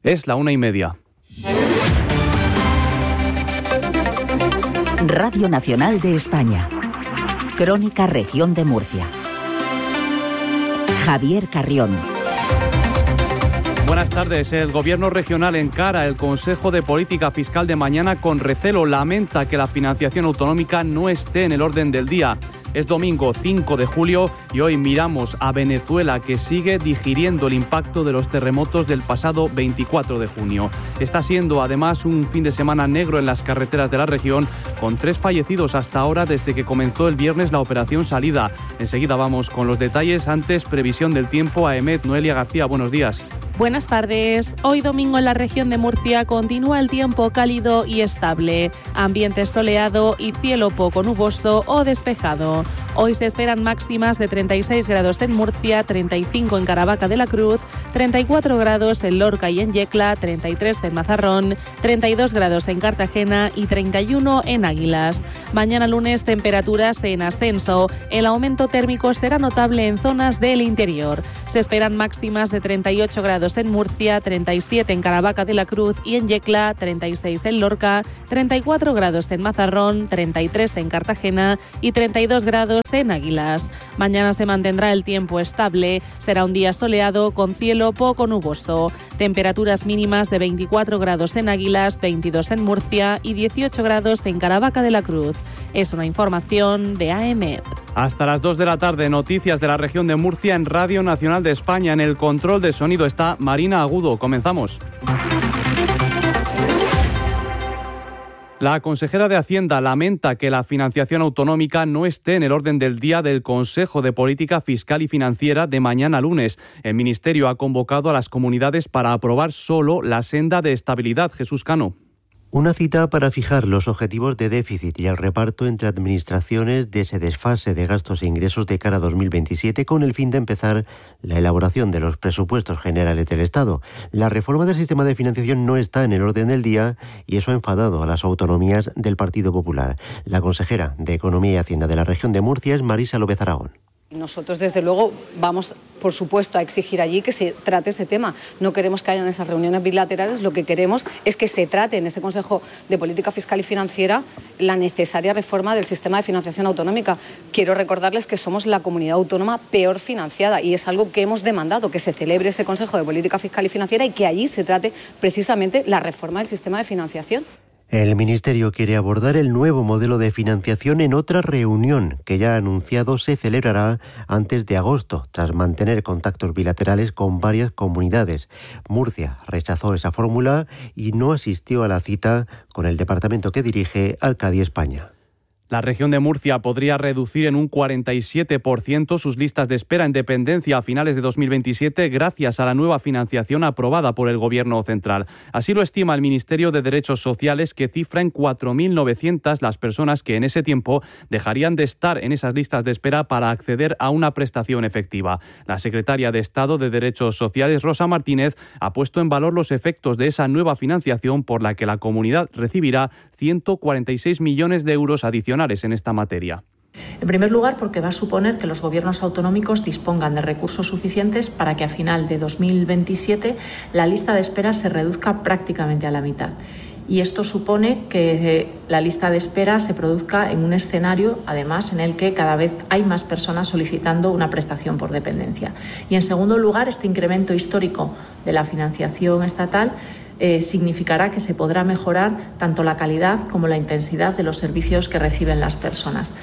Es la 1:30. Radio Nacional de España. Crónica Región de Murcia. Javier Carrión. Buenas tardes. El Gobierno regional encara el Consejo de Política Fiscal de mañana con recelo. Lamenta que la financiación autonómica no esté en el orden del día. Es domingo 5 de julio y hoy miramos a Venezuela, que sigue digiriendo el impacto de los terremotos del pasado 24 de junio. Está siendo además un fin de semana negro en las carreteras de la región, con 3 fallecidos hasta ahora desde que comenzó el viernes la operación Salida. Enseguida vamos con los detalles. Antes, previsión del tiempo. AEMET, Noelia García, buenos días. Buenas tardes. Hoy domingo en la región de Murcia continúa el tiempo cálido y estable. Ambiente soleado y cielo poco nuboso o despejado. Hoy se esperan máximas de 36 grados en Murcia, 35 en Caravaca de la Cruz, 34 grados en Lorca y en Yecla, 33 en Mazarrón, 32 grados en Cartagena y 31 en Águilas. Mañana lunes temperaturas en ascenso. El aumento térmico será notable en zonas del interior. Se esperan máximas de 38 grados en Murcia, 37 en Caravaca de la Cruz y en Yecla, 36 en Lorca, 34 grados en Mazarrón, 33 en Cartagena y 32 grados en Águilas. Mañana se mantendrá el tiempo estable. Será un día soleado con cielo poco nuboso. Temperaturas mínimas de 24 grados en Águilas, 22 en Murcia y 18 grados en Caravaca de la Cruz. Es una información de AEMET. Hasta las 2 de la tarde, noticias de la región de Murcia en Radio Nacional de España. En el control de sonido está Marina Agudo. Comenzamos. La consejera de Hacienda lamenta que la financiación autonómica no esté en el orden del día del Consejo de Política Fiscal y Financiera de mañana lunes. El Ministerio ha convocado a las comunidades para aprobar solo la senda de estabilidad. Jesús Cano. Una cita para fijar los objetivos de déficit y el reparto entre administraciones de ese desfase de gastos e ingresos de cara a 2027, con el fin de empezar la elaboración de los presupuestos generales del Estado. La reforma del sistema de financiación no está en el orden del día y eso ha enfadado a las autonomías del Partido Popular. La consejera de Economía y Hacienda de la región de Murcia es Marisa López Aragón. Nosotros, desde luego, vamos, por supuesto, a exigir allí que se trate ese tema. No queremos que hayan esas reuniones bilaterales, lo que queremos es que se trate en ese Consejo de Política Fiscal y Financiera la necesaria reforma del sistema de financiación autonómica. Quiero recordarles que somos la comunidad autónoma peor financiada y es algo que hemos demandado, que se celebre ese Consejo de Política Fiscal y Financiera y que allí se trate precisamente la reforma del sistema de financiación. El Ministerio quiere abordar el nuevo modelo de financiación en otra reunión que ya ha anunciado se celebrará antes de agosto, tras mantener contactos bilaterales con varias comunidades. Murcia rechazó esa fórmula y no asistió a la cita con el departamento que dirige Alcadi España. La región de Murcia podría reducir en un 47% sus listas de espera en dependencia a finales de 2027 gracias a la nueva financiación aprobada por el Gobierno central. Así lo estima el Ministerio de Derechos Sociales, que cifra en 4.900 las personas que en ese tiempo dejarían de estar en esas listas de espera para acceder a una prestación efectiva. La secretaria de Estado de Derechos Sociales, Rosa Martínez, ha puesto en valor los efectos de esa nueva financiación por la que la comunidad recibirá 146 millones de euros adicionales en esta materia. En primer lugar, porque va a suponer que los gobiernos autonómicos dispongan de recursos suficientes para que a final de 2027 la lista de espera se reduzca prácticamente a la mitad. Y esto supone que la lista de espera se produzca en un escenario, además, en el que cada vez hay más personas solicitando una prestación por dependencia. Y, en segundo lugar, este incremento histórico de la financiación estatal significará que se podrá mejorar tanto la calidad como la intensidad de los servicios que reciben las personas.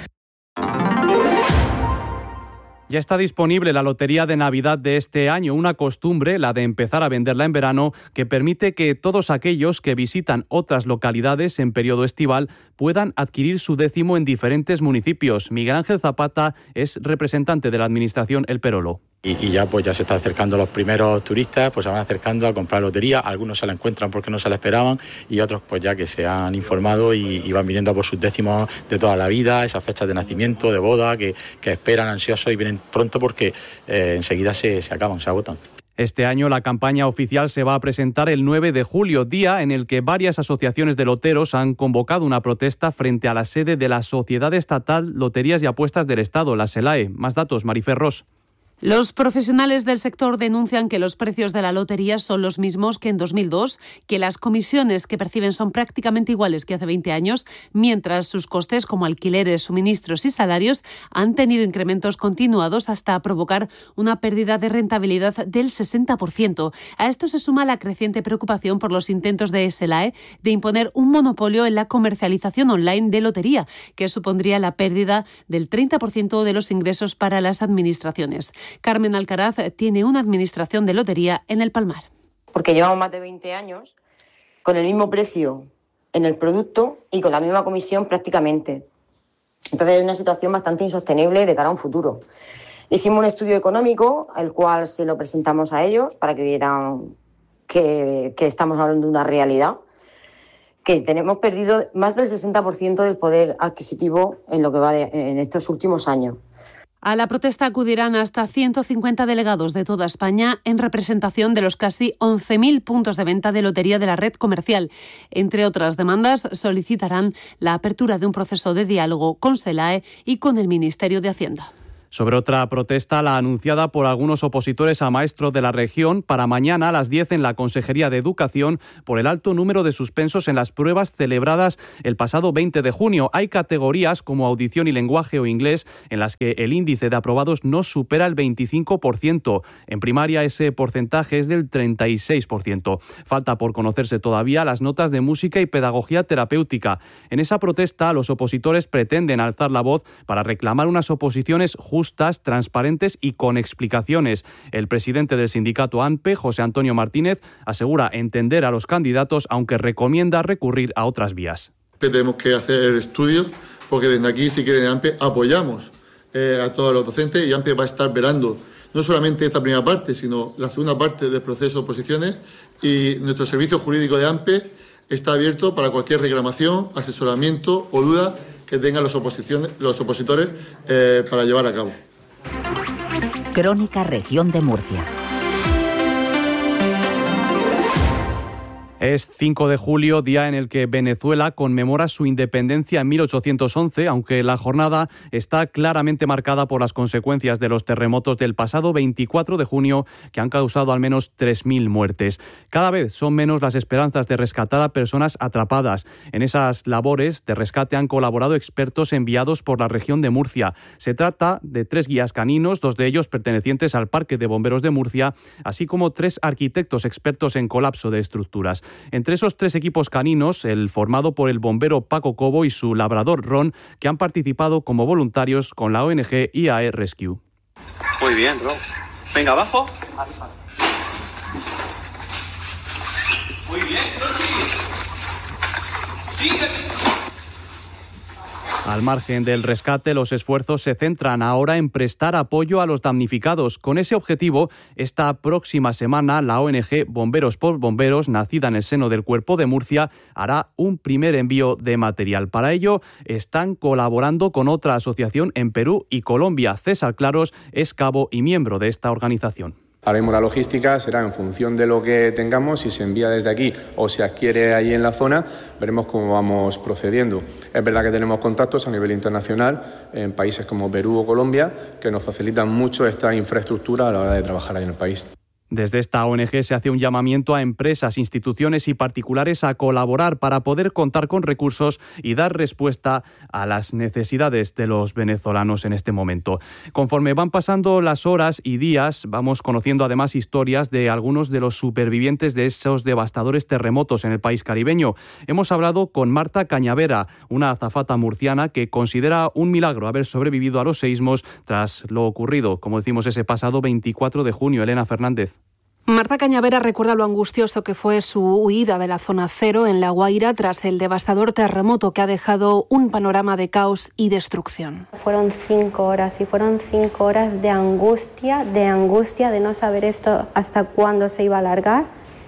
Ya está disponible la Lotería de Navidad de este año, una costumbre, la de empezar a venderla en verano, que permite que todos aquellos que visitan otras localidades en periodo estival puedan adquirir su décimo en diferentes municipios. Miguel Ángel Zapata es representante de la Administración El Perolo. Y ya pues ya se están acercando los primeros turistas, pues se van acercando a comprar lotería, algunos se la encuentran porque no se la esperaban y otros pues ya que se han informado y van viniendo por sus décimos de toda la vida, esas fechas de nacimiento, de boda, que esperan ansiosos y vienen pronto porque enseguida se acaban, se agotan. Este año la campaña oficial se va a presentar el 9 de julio, día en el que varias asociaciones de loteros han convocado una protesta frente a la sede de la Sociedad Estatal Loterías y Apuestas del Estado, la SELAE. Más datos, Marifer Ros. Los profesionales del sector denuncian que los precios de la lotería son los mismos que en 2002, que las comisiones que perciben son prácticamente iguales que hace 20 años, mientras sus costes como alquileres, suministros y salarios han tenido incrementos continuados hasta provocar una pérdida de rentabilidad del 60%. A esto se suma la creciente preocupación por los intentos de SLAE de imponer un monopolio en la comercialización online de lotería, que supondría la pérdida del 30% de los ingresos para las administraciones. Carmen Alcaraz tiene una administración de lotería en El Palmar. Porque llevamos más de 20 años con el mismo precio en el producto y con la misma comisión prácticamente. Entonces es una situación bastante insostenible de cara a un futuro. Hicimos un estudio económico, el cual se lo presentamos a ellos para que vieran que estamos hablando de una realidad, que tenemos perdido más del 60% del poder adquisitivo en lo que va en estos últimos años. A la protesta acudirán hasta 150 delegados de toda España en representación de los casi 11.000 puntos de venta de lotería de la red comercial. Entre otras demandas, solicitarán la apertura de un proceso de diálogo con SELAE y con el Ministerio de Hacienda. Sobre otra protesta, la anunciada por algunos opositores a maestros de la región para mañana a las 10 en la Consejería de Educación por el alto número de suspensos en las pruebas celebradas el pasado 20 de junio. Hay categorías como audición y lenguaje o inglés en las que el índice de aprobados no supera el 25%. En primaria ese porcentaje es del 36%. Falta por conocerse todavía las notas de música y pedagogía terapéutica. En esa protesta, los opositores pretenden alzar la voz para reclamar unas oposiciones justas, transparentes y con explicaciones. El presidente del sindicato ANPE, José Antonio Martínez, asegura entender a los candidatos, aunque recomienda recurrir a otras vías. Tenemos que hacer estudios, porque desde aquí, si quieren, ANPE apoyamos a todos los docentes y ANPE va a estar velando no solamente esta primera parte, sino la segunda parte del proceso de oposiciones, y nuestro servicio jurídico de ANPE está abierto para cualquier reclamación, asesoramiento o duda que tengan los opositores para llevar a cabo. Crónica Región de Murcia. Es 5 de julio, día en el que Venezuela conmemora su independencia en 1811, aunque la jornada está claramente marcada por las consecuencias de los terremotos del pasado 24 de junio, que han causado al menos 3.000 muertes. Cada vez son menos las esperanzas de rescatar a personas atrapadas. En esas labores de rescate han colaborado expertos enviados por la región de Murcia. Se trata de 3 guías caninos, 2 de ellos pertenecientes al Parque de Bomberos de Murcia, así como 3 arquitectos expertos en colapso de estructuras. Entre esos 3 equipos caninos, el formado por el bombero Paco Cobo y su labrador Ron, que han participado como voluntarios con la ONG IAE Rescue. Muy bien, Ron. Venga, abajo. Muy bien, Sigue. Al margen del rescate, los esfuerzos se centran ahora en prestar apoyo a los damnificados. Con ese objetivo, esta próxima semana, la ONG Bomberos por Bomberos, nacida en el seno del Cuerpo de Murcia, hará un primer envío de material. Para ello, están colaborando con otra asociación en Perú y Colombia. César Claros es cabo y miembro de esta organización. Ahora mismo la logística será en función de lo que tengamos, si se envía desde aquí o se adquiere ahí en la zona, veremos cómo vamos procediendo. Es verdad que tenemos contactos a nivel internacional en países como Perú o Colombia que nos facilitan mucho esta infraestructura a la hora de trabajar ahí en el país. Desde esta ONG se hace un llamamiento a empresas, instituciones y particulares a colaborar para poder contar con recursos y dar respuesta a las necesidades de los venezolanos en este momento. Conforme van pasando las horas y días, vamos conociendo además historias de algunos de los supervivientes de esos devastadores terremotos en el país caribeño. Hemos hablado con Marta Cañavera, una azafata murciana que considera un milagro haber sobrevivido a los seísmos tras lo ocurrido, como decimos, ese pasado 24 de junio. Elena Fernández. Marta Cañavera recuerda lo angustioso que fue su huida de la zona cero en La Guaira tras el devastador terremoto que ha dejado un panorama de caos y destrucción. Fueron 5 horas y fueron 5 horas de angustia de no saber esto hasta cuándo se iba a alargar.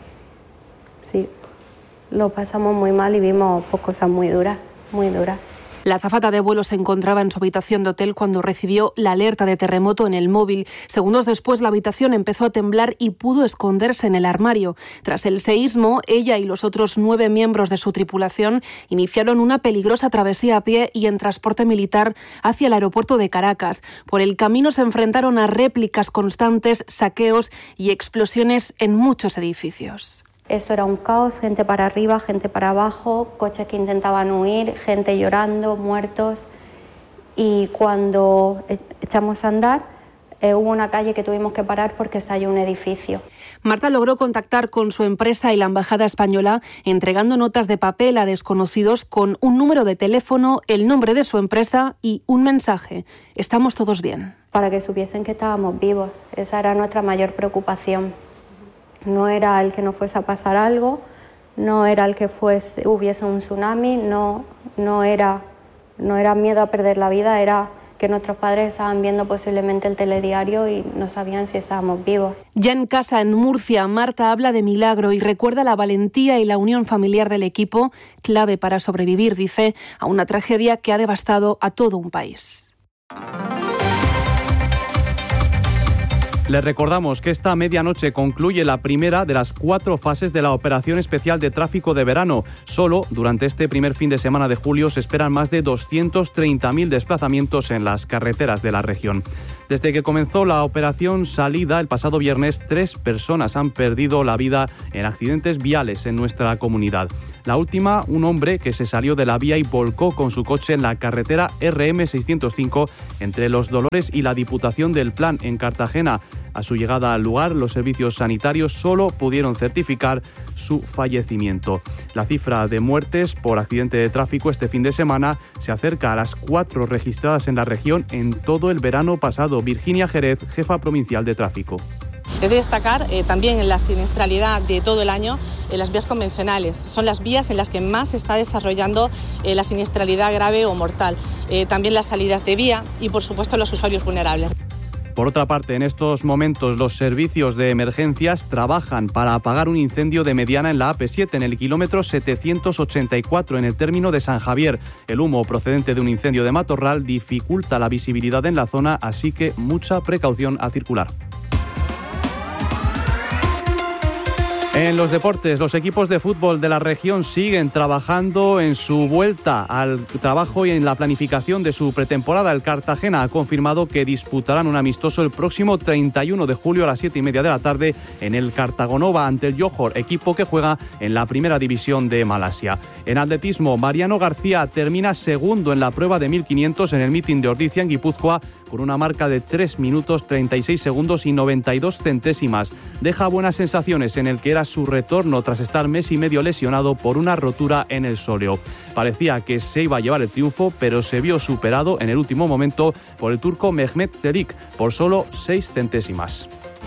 Sí, lo pasamos muy mal y vimos cosas muy duras, muy duras. La azafata de vuelo se encontraba en su habitación de hotel cuando recibió la alerta de terremoto en el móvil. Segundos después, la habitación empezó a temblar y pudo esconderse en el armario. Tras el seísmo, ella y los otros 9 miembros de su tripulación iniciaron una peligrosa travesía a pie y en transporte militar hacia el aeropuerto de Caracas. Por el camino se enfrentaron a réplicas constantes, saqueos y explosiones en muchos edificios. Eso era un caos, gente para arriba, gente para abajo, coches que intentaban huir, gente llorando, muertos. Y cuando echamos a andar, hubo una calle que tuvimos que parar porque estalló un edificio. Marta logró contactar con su empresa y la embajada española, entregando notas de papel a desconocidos con un número de teléfono, el nombre de su empresa y un mensaje: estamos todos bien. Para que supiesen que estábamos vivos. Esa era nuestra mayor preocupación. No era el que nos fuese a pasar algo, no era el que hubiese un tsunami, no era miedo a perder la vida, era que nuestros padres estaban viendo posiblemente el telediario y no sabían si estábamos vivos. Ya en casa, en Murcia, Marta habla de milagro y recuerda la valentía y la unión familiar del equipo, clave para sobrevivir, dice, a una tragedia que ha devastado a todo un país. Les recordamos que esta medianoche concluye la primera de las 4 fases de la operación especial de tráfico de verano. Solo durante este primer fin de semana de julio se esperan más de 230.000 desplazamientos en las carreteras de la región. Desde que comenzó la operación Salida el pasado viernes, 3 personas han perdido la vida en accidentes viales en nuestra comunidad. La última, un hombre que se salió de la vía y volcó con su coche en la carretera RM605 entre Los Dolores y la Diputación del Plan en Cartagena. A su llegada al lugar, los servicios sanitarios solo pudieron certificar su fallecimiento. La cifra de muertes por accidente de tráfico este fin de semana se acerca a las 4 registradas en la región en todo el verano pasado. Virginia Jerez, jefa provincial de tráfico. Es de destacar también la siniestralidad de todo el año en las vías convencionales. Son las vías en las que más se está desarrollando la siniestralidad grave o mortal. También las salidas de vía y, por supuesto, los usuarios vulnerables. Por otra parte, en estos momentos los servicios de emergencias trabajan para apagar un incendio de mediana en la AP7 en el kilómetro 784 en el término de San Javier. El humo procedente de un incendio de matorral dificulta la visibilidad en la zona, así que mucha precaución al circular. En los deportes, los equipos de fútbol de la región siguen trabajando en su vuelta al trabajo y en la planificación de su pretemporada. El Cartagena ha confirmado que disputarán un amistoso el próximo 31 de julio a las 7:30 de la tarde en el Cartagonova ante el Johor, equipo que juega en la primera división de Malasia. En atletismo, Mariano García termina segundo en la prueba de 1500 en el meeting de Ordizia en Guipúzcoa con una marca de 3 minutos 36 segundos y 92 centésimas. Deja buenas sensaciones en el que era su retorno tras estar mes y medio lesionado por una rotura en el sóleo. Parecía que se iba a llevar el triunfo, pero se vio superado en el último momento por el turco Mehmet Çelik por solo 6 centésimas.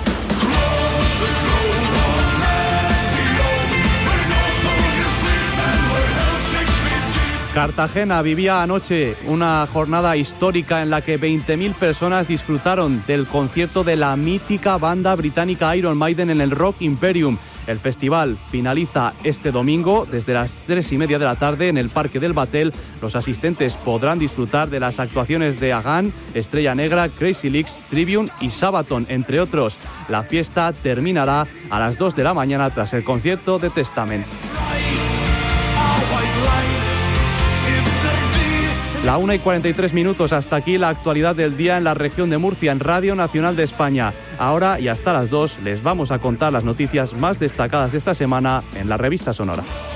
Cartagena vivía anoche una jornada histórica en la que 20.000 personas disfrutaron del concierto de la mítica banda británica Iron Maiden en el Rock Imperium. El festival finaliza este domingo desde las 3:30 de la tarde en el Parque del Batel. Los asistentes podrán disfrutar de las actuaciones de Agán, Estrella Negra, Crazy Leaks, Tribune y Sabaton, entre otros. La fiesta terminará a las 2 de la mañana tras el concierto de Testament. La 1:43, hasta aquí la actualidad del día en la región de Murcia en Radio Nacional de España. Ahora y hasta las 2 les vamos a contar las noticias más destacadas de esta semana en la Revista Sonora.